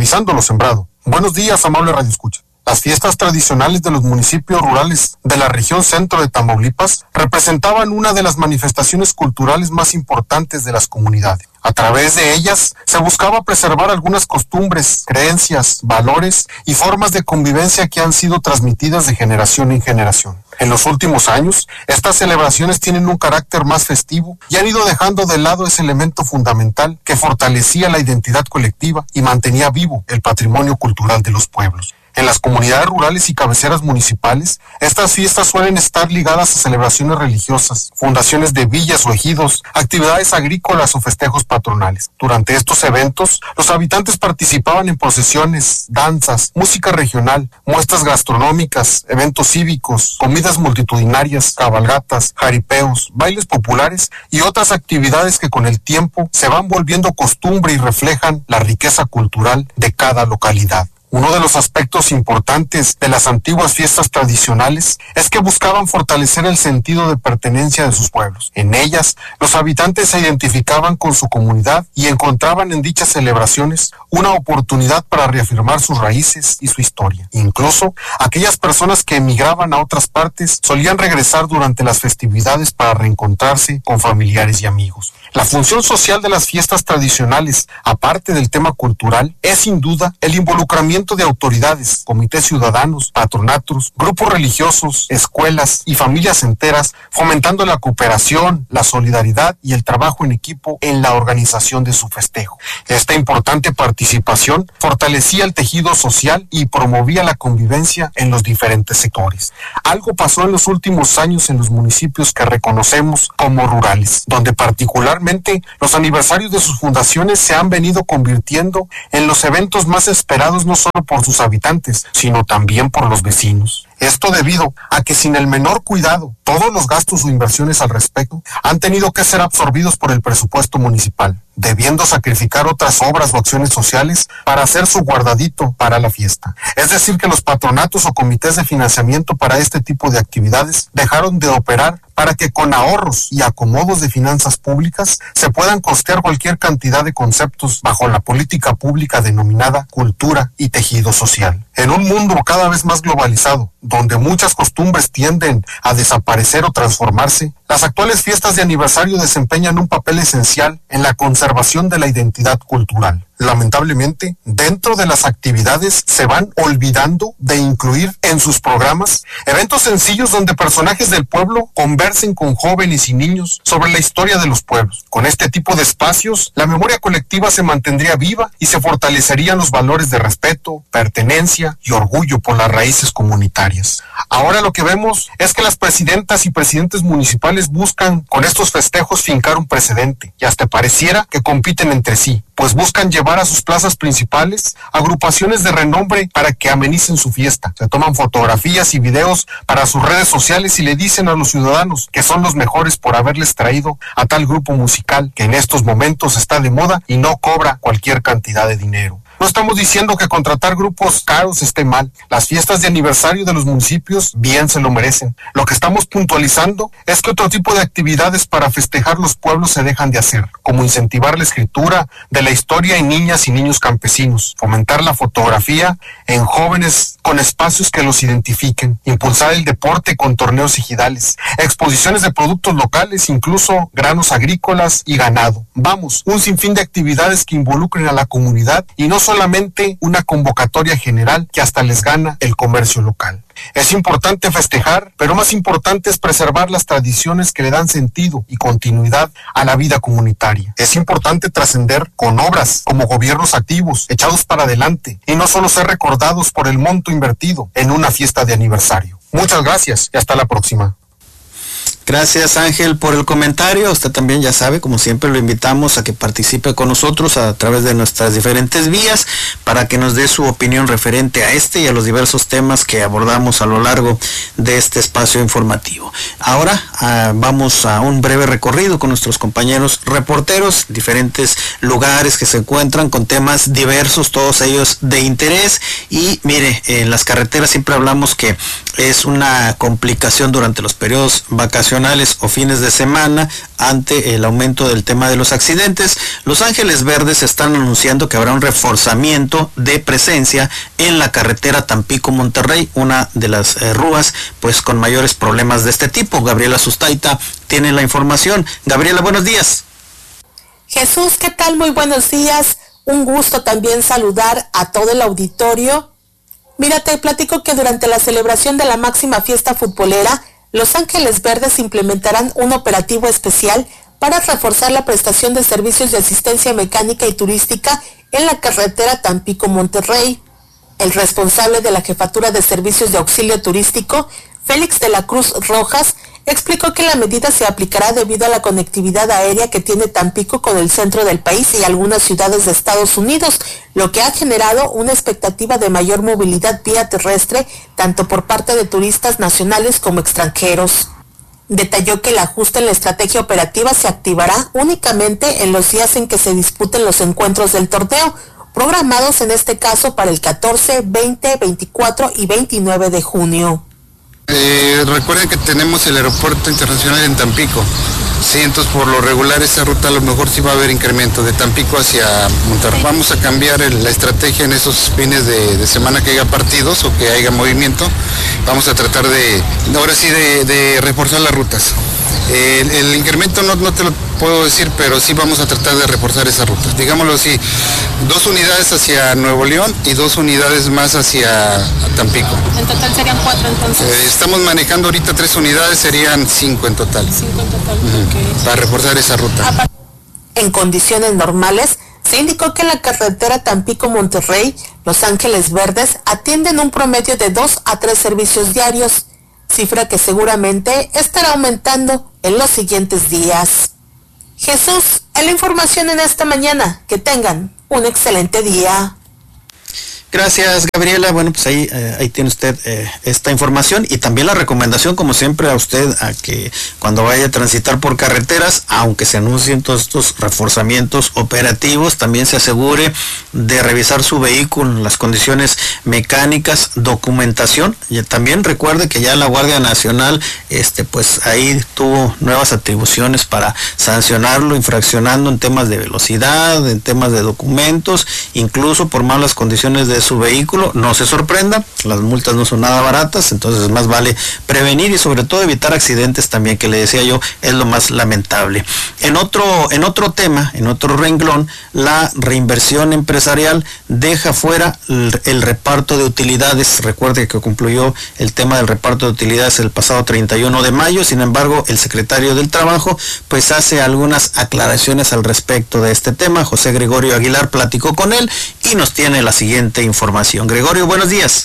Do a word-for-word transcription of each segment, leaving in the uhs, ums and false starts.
Revisando lo sembrado. Buenos días, amable radioescucha. Las fiestas tradicionales de los municipios rurales de la región centro de Tamaulipas representaban una de las manifestaciones culturales más importantes de las comunidades. A través de ellas se buscaba preservar algunas costumbres, creencias, valores y formas de convivencia que han sido transmitidas de generación en generación. En los últimos años, estas celebraciones tienen un carácter más festivo y han ido dejando de lado ese elemento fundamental que fortalecía la identidad colectiva y mantenía vivo el patrimonio cultural de los pueblos. En las comunidades rurales y cabeceras municipales, estas fiestas suelen estar ligadas a celebraciones religiosas, fundaciones de villas o ejidos, actividades agrícolas o festejos patronales. Durante estos eventos, los habitantes participaban en procesiones, danzas, música regional, muestras gastronómicas, eventos cívicos, comidas multitudinarias, cabalgatas, jaripeos, bailes populares y otras actividades que con el tiempo se van volviendo costumbre y reflejan la riqueza cultural de cada localidad. Uno de los aspectos importantes de las antiguas fiestas tradicionales es que buscaban fortalecer el sentido de pertenencia de sus pueblos. En ellas, los habitantes se identificaban con su comunidad y encontraban en dichas celebraciones una oportunidad para reafirmar sus raíces y su historia. Incluso, aquellas personas que emigraban a otras partes solían regresar durante las festividades para reencontrarse con familiares y amigos. La función social de las fiestas tradicionales, aparte del tema cultural, es sin duda el involucramiento de autoridades, comités ciudadanos, patronatos, grupos religiosos, escuelas y familias enteras, fomentando la cooperación, la solidaridad y el trabajo en equipo en la organización de su festejo. Esta importante participación fortalecía el tejido social y promovía la convivencia en los diferentes sectores. Algo pasó en los últimos años en los municipios que reconocemos como rurales, donde particularmente los aniversarios de sus fundaciones se han venido convirtiendo en los eventos más esperados no solo por sus habitantes, sino también por los vecinos. Esto debido a que sin el menor cuidado, todos los gastos o inversiones al respecto han tenido que ser absorbidos por el presupuesto municipal, debiendo sacrificar otras obras o acciones sociales para hacer su guardadito para la fiesta. Es decir, que los patronatos o comités de financiamiento para este tipo de actividades dejaron de operar para que con ahorros y acomodos de finanzas públicas se puedan costear cualquier cantidad de conceptos bajo la política pública denominada cultura y tejido social. En un mundo cada vez más globalizado, donde muchas costumbres tienden a desaparecer o transformarse, las actuales fiestas de aniversario desempeñan un papel esencial en la conservación de la identidad cultural. Lamentablemente, dentro de las actividades se van olvidando de incluir en sus programas eventos sencillos donde personajes del pueblo conversen con jóvenes y niños sobre la historia de los pueblos. Con este tipo de espacios, la memoria colectiva se mantendría viva y se fortalecerían los valores de respeto, pertenencia y orgullo por las raíces comunitarias. Ahora lo que vemos es que las presidentas y presidentes municipales buscan con estos festejos fincar un precedente y hasta pareciera que compiten entre sí, pues buscan llevar a sus plazas principales agrupaciones de renombre para que amenicen su fiesta. Se toman fotografías y videos para sus redes sociales y le dicen a los ciudadanos que son los mejores por haberles traído a tal grupo musical que en estos momentos está de moda y no cobra cualquier cantidad de dinero. No estamos diciendo que contratar grupos caros esté mal. Las fiestas de aniversario de los municipios bien se lo merecen. Lo que estamos puntualizando es que otro tipo de actividades para festejar los pueblos se dejan de hacer, como incentivar la escritura de la historia en niñas y niños campesinos, fomentar la fotografía en jóvenes con espacios que los identifiquen, impulsar el deporte con torneos ejidales, exposiciones de productos locales, incluso granos agrícolas y ganado. Vamos, un sinfín de actividades que involucren a la comunidad y no solamente una convocatoria general que hasta les gana el comercio local. Es importante festejar, pero más importante es preservar las tradiciones que le dan sentido y continuidad a la vida comunitaria. Es importante trascender con obras como gobiernos activos, echados para adelante, y no solo ser recordados por el monto invertido en una fiesta de aniversario. Muchas gracias y hasta la próxima. Gracias, Ángel, por el comentario. Usted también ya sabe, como siempre, lo invitamos a que participe con nosotros a través de nuestras diferentes vías para que nos dé su opinión referente a este y a los diversos temas que abordamos a lo largo de este espacio informativo. Ahora uh, vamos a un breve recorrido con nuestros compañeros reporteros, diferentes lugares que se encuentran con temas diversos, todos ellos de interés. Y mire, en las carreteras siempre hablamos que es una complicación durante los periodos vacacionales vacacionales o fines de semana ante el aumento del tema de los accidentes. Los Ángeles Verdes están anunciando que habrá un reforzamiento de presencia en la carretera Tampico-Monterrey, una de las eh, rúas pues con mayores problemas de este tipo. Gabriela Sustaita tiene la información. Gabriela, buenos días. Jesús, ¿qué tal? Muy buenos días. Un gusto también saludar a todo el auditorio. Mira, te platico que durante la celebración de la máxima fiesta futbolera, Los Ángeles Verdes implementarán un operativo especial para reforzar la prestación de servicios de asistencia mecánica y turística en la carretera Tampico-Monterrey. El responsable de la Jefatura de Servicios de Auxilio Turístico, Félix de la Cruz Rojas, explicó que la medida se aplicará debido a la conectividad aérea que tiene Tampico con el centro del país y algunas ciudades de Estados Unidos, lo que ha generado una expectativa de mayor movilidad vía terrestre, tanto por parte de turistas nacionales como extranjeros. Detalló que el ajuste en la estrategia operativa se activará únicamente en los días en que se disputen los encuentros del torneo, programados en este caso para el catorce, veinte, veinticuatro y veintinueve de junio. Eh, recuerden que tenemos el aeropuerto internacional en Tampico, sí, entonces por lo regular esa ruta a lo mejor sí va a haber incremento de Tampico hacia Monterrey. Vamos a cambiar el, la estrategia en esos fines de, de semana que haya partidos o que haya movimiento. Vamos a tratar de, ahora sí, de, de reforzar las rutas. El, el incremento no, no te lo puedo decir, pero sí vamos a tratar de reforzar esas rutas. Digámoslo así, dos unidades hacia Nuevo León y dos unidades más hacia Tampico. En total serían cuatro entonces. Eh, estamos manejando ahorita tres unidades, serían cinco en total. Cinco en total, uh-huh. Okay. Para reforzar esa ruta. En condiciones normales, se indicó que en la carretera Tampico-Monterrey, Los Ángeles Verdes atienden un promedio de dos a tres servicios diarios, cifra que seguramente estará aumentando en los siguientes días. Jesús, en la información en esta mañana. Que tengan un excelente día. Gracias, Gabriela. Bueno, pues ahí, eh, ahí tiene usted eh, esta información y también la recomendación, como siempre, a usted a que cuando vaya a transitar por carreteras, aunque se anuncien todos estos reforzamientos operativos, también se asegure de revisar su vehículo, las condiciones mecánicas, documentación. Y también recuerde que ya la Guardia Nacional, este, pues ahí tuvo nuevas atribuciones para sancionarlo, infraccionando en temas de velocidad, en temas de documentos, incluso por malas condiciones de su vehículo. No se sorprenda, las multas no son nada baratas, entonces más vale prevenir y sobre todo evitar accidentes también, que le decía yo, es lo más lamentable. En otro, en otro tema, en otro renglón, la reinversión empresarial deja fuera el, el reparto de utilidades. Recuerde que concluyó el tema del reparto de utilidades el pasado treinta y uno de mayo, sin embargo, el secretario del Trabajo pues hace algunas aclaraciones al respecto de este tema. José Gregorio Aguilar platicó con él y nos tiene la siguiente información. Gregorio, buenos días.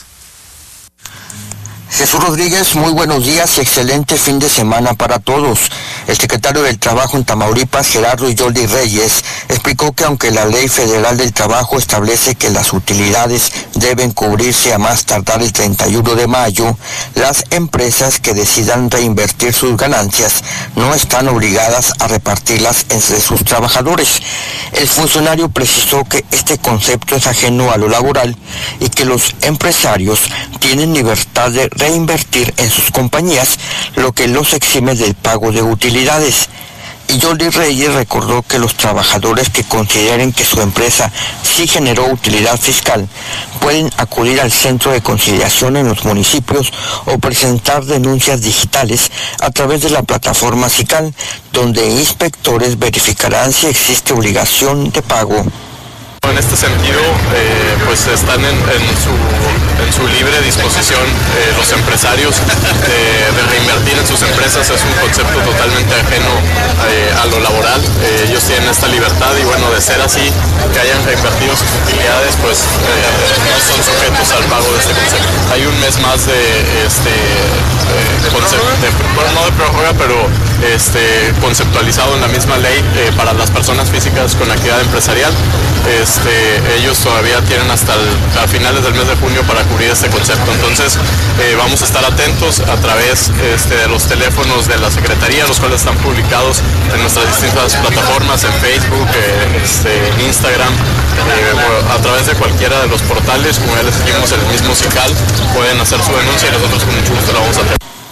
Jesús Rodríguez, muy buenos días y excelente fin de semana para todos. El secretario del Trabajo en Tamaulipas, Gerardo Yoldi Reyes, explicó que aunque la Ley Federal del Trabajo establece que las utilidades deben cubrirse a más tardar el treinta y uno de mayo, las empresas que decidan reinvertir sus ganancias no están obligadas a repartirlas entre sus trabajadores. El funcionario precisó que este concepto es ajeno a lo laboral y que los empresarios tienen libertad de reinvertir en sus compañías, lo que los exime del pago de utilidades. Y Yoldi Reyes recordó que los trabajadores que consideren que su empresa sí generó utilidad fiscal pueden acudir al centro de conciliación en los municipios o presentar denuncias digitales a través de la plataforma SICAL, donde inspectores verificarán si existe obligación de pago. En este sentido, eh, pues están en, en, su, en su libre disposición eh, los empresarios de, de reinvertir en sus empresas. Es un concepto totalmente ajeno eh, a lo laboral. Eh, ellos tienen esta libertad y bueno, de ser así, que hayan reinvertido sus utilidades, pues eh, no son sujetos al pago de este concepto. Hay un mes más de este eh, concepto, de, bueno, no de prórroga, pero este, conceptualizado en la misma ley eh, para las personas físicas con actividad empresarial. Este, ellos todavía tienen hasta el, a finales del mes de junio para cubrir este concepto. Entonces eh, vamos a estar atentos a través este, de los teléfonos de la Secretaría, los cuales están publicados en nuestras distintas plataformas, en Facebook, eh, este, en Instagram, eh, a través de cualquiera de los portales. Como ya les dijimos, el mismo SICAL, pueden hacer su denuncia y nosotros con mucho gusto la vamos a hacer.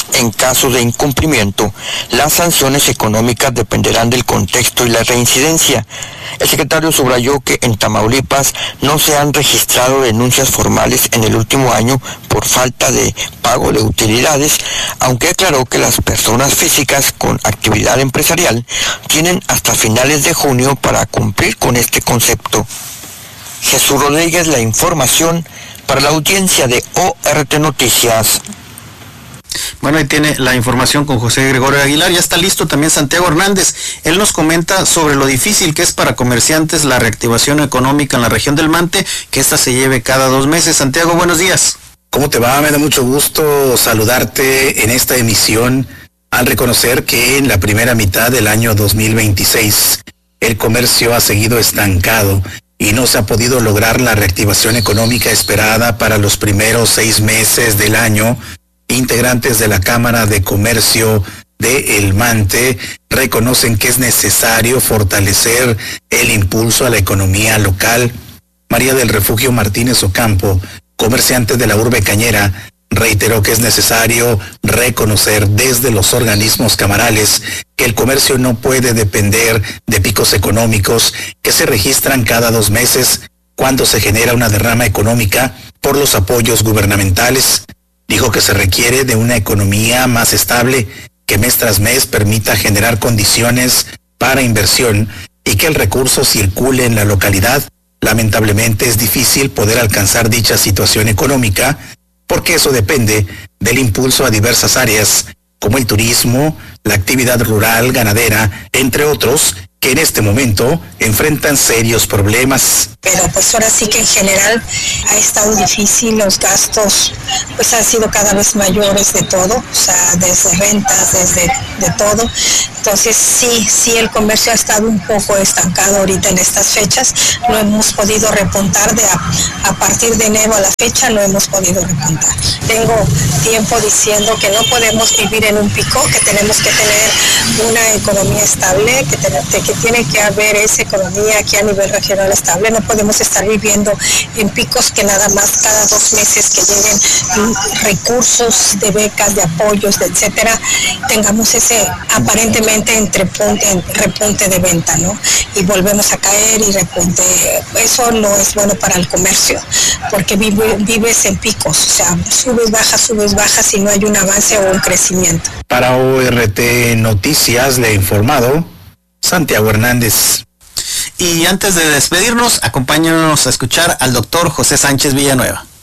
En caso de incumplimiento, las sanciones económicas dependerán del contexto y la reincidencia. El secretario subrayó que en Tamaulipas no se han registrado denuncias formales en el último año por falta de pago de utilidades, aunque aclaró que las personas físicas con actividad empresarial tienen hasta finales de junio para cumplir con este concepto. Jesús Rodríguez, la información para la audiencia de O R T Noticias. Bueno, ahí tiene la información con José Gregorio Aguilar. Ya está listo también Santiago Hernández. Él nos comenta sobre lo difícil que es para comerciantes la reactivación económica en la región del Mante, que esta se lleve cada dos meses. Santiago, buenos días. ¿Cómo te va? Me da mucho gusto saludarte en esta emisión al reconocer que en la primera mitad del año dos mil veintiséis el comercio ha seguido estancado y no se ha podido lograr la reactivación económica esperada para los primeros seis meses del año. Integrantes de la Cámara de Comercio de El Mante reconocen que es necesario fortalecer el impulso a la economía local. María del Refugio Martínez Ocampo, comerciante de la urbe cañera, reiteró que es necesario reconocer desde los organismos camarales que el comercio no puede depender de picos económicos que se registran cada dos meses cuando se genera una derrama económica por los apoyos gubernamentales. Dijo que se requiere de una economía más estable que mes tras mes permita generar condiciones para inversión y que el recurso circule en la localidad. Lamentablemente es difícil poder alcanzar dicha situación económica porque eso depende del impulso a diversas áreas como el turismo, la actividad rural, ganadera, entre otros, que en este momento enfrentan serios problemas. Pero pues ahora sí que en general ha estado difícil, los gastos pues han sido cada vez mayores de todo, o sea, desde rentas, desde de todo. Entonces sí, sí el comercio ha estado un poco estancado ahorita en estas fechas, no hemos podido repuntar de a, a partir de enero a la fecha, no hemos podido repuntar. Tengo tiempo diciendo que no podemos vivir en un pico, que tenemos que tener una economía estable, que, tener, que tiene que haber esa economía aquí a nivel regional estable, no podemos estar viviendo en picos que nada más cada dos meses que lleguen recursos de becas, de apoyos, de etcétera, tengamos ese aparentemente entrepunte, repunte de venta, ¿no? Y volvemos a caer y repunte. Eso no es bueno para el comercio, porque vive, vives en picos, o sea, subes, bajas, subes, bajas y no hay un avance o un crecimiento. Para O R T Noticias le ha informado Santiago Hernández. Y antes de despedirnos, acompáñanos a escuchar al doctor José Sánchez Villanueva.